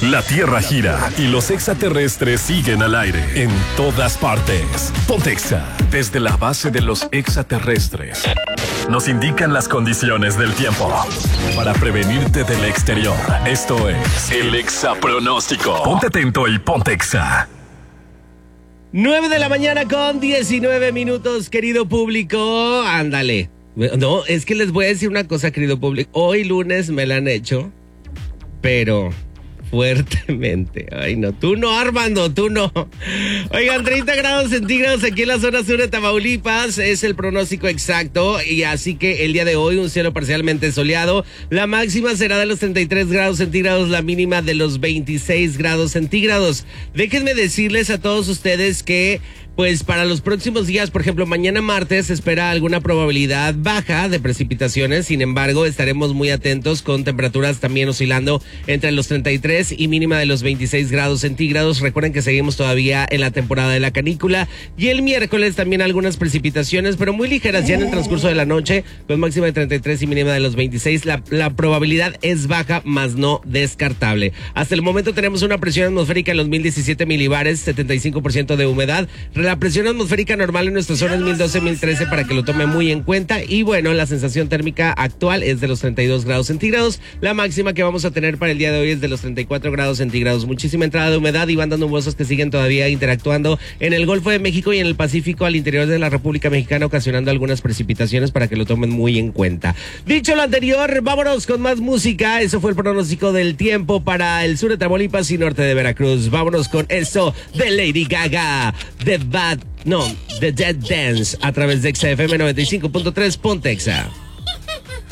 La Tierra gira y los extraterrestres siguen al aire en todas partes. Pontexa, desde la base de los extraterrestres, nos indican las condiciones del tiempo para prevenirte del exterior. Esto es el Exapronóstico. Ponte atento y Pontexa. 9 de la mañana con 19 minutos, querido público. Ándale. No, es que les voy a decir una cosa, querido público. Hoy lunes me la han hecho, pero fuertemente. Ay, no, tú no, Armando, tú no. Oigan, 30 grados centígrados aquí en la zona sur de Tamaulipas es el pronóstico exacto, y así que el día de hoy un cielo parcialmente soleado. La máxima será de los 33 grados centígrados, la mínima de los 26 grados centígrados. Déjenme decirles a todos ustedes que pues para los próximos días, por ejemplo, mañana martes se espera alguna probabilidad baja de precipitaciones. Sin embargo, estaremos muy atentos con temperaturas también oscilando entre los 33 y mínima de los 26 grados centígrados. Recuerden que seguimos todavía en la temporada de la canícula. Y el miércoles también algunas precipitaciones, pero muy ligeras ya en el transcurso de la noche, con máxima de 33 y mínima de los 26. La probabilidad es baja, más no descartable. Hasta el momento tenemos una presión atmosférica en los 1017 milibares, 75% de humedad. La presión atmosférica normal en nuestra zona es 1012-1013 para que lo tome muy en cuenta. Y bueno, la sensación térmica actual es de los 32 grados centígrados. La máxima que vamos a tener para el día de hoy es de los 34 grados centígrados. Muchísima entrada de humedad y bandas nubosas que siguen todavía interactuando en el Golfo de México y en el Pacífico al interior de la República Mexicana, ocasionando algunas precipitaciones para que lo tomen muy en cuenta. Dicho lo anterior, vámonos con más música. Eso fue el pronóstico del tiempo para el sur de Tamaulipas y norte de Veracruz. Vámonos con eso de Lady Gaga, The Dead Dance, a través de XFM 95.3 Pontexa.